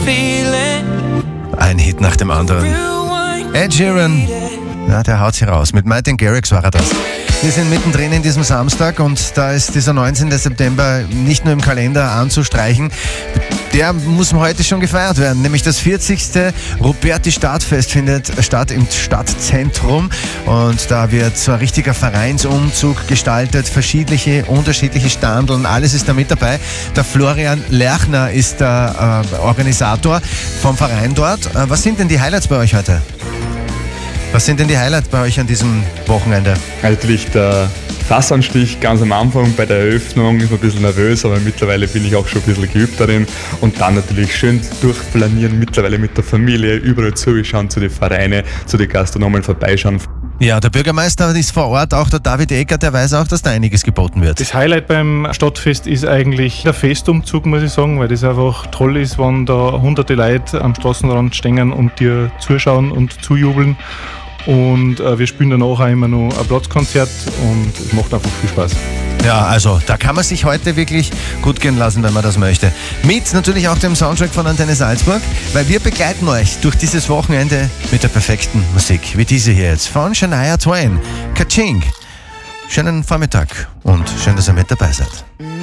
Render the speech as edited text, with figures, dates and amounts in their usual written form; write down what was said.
Ein Hit nach dem anderen. Ed Sheeran, ja, der haut sie raus. Mit Martin Garrix war er das. Wir sind mittendrin in diesem Samstag und da ist dieser 19. September nicht nur im Kalender anzustreichen. Der muss heute schon gefeiert werden, nämlich das 40. Ruperti-Stadtfest findet statt im Stadtzentrum und da wird so ein richtiger Vereinsumzug gestaltet, unterschiedliche Standeln, alles ist da mit dabei. Der Florian Lerchner ist der Organisator vom Verein dort. Was sind denn die Highlights bei euch heute? Was sind denn die Highlights bei euch an diesem Wochenende? Natürlich der Fassanstich ganz am Anfang bei der Eröffnung, ist man ein bisschen nervös, aber mittlerweile bin ich auch schon ein bisschen geübt darin. Und dann natürlich schön durchplanieren, mittlerweile mit der Familie, überall zuschauen, zu den Vereinen, zu den Gastronomen vorbeischauen. Ja, der Bürgermeister ist vor Ort, auch der David Ecker, der weiß auch, dass da einiges geboten wird. Das Highlight beim Stadtfest ist eigentlich der Festumzug, muss ich sagen, weil das einfach toll ist, wenn da hunderte Leute am Straßenrand stehen und dir zuschauen und zujubeln. Und wir spielen danach auch immer noch ein Platzkonzert und es macht einfach viel Spaß. Ja, also da kann man sich heute wirklich gut gehen lassen, wenn man das möchte. Mit natürlich auch dem Soundtrack von Antenne Salzburg, weil wir begleiten euch durch dieses Wochenende mit der perfekten Musik, wie diese hier jetzt von Shania Twain. Kaching. Schönen Vormittag und schön, dass ihr mit dabei seid.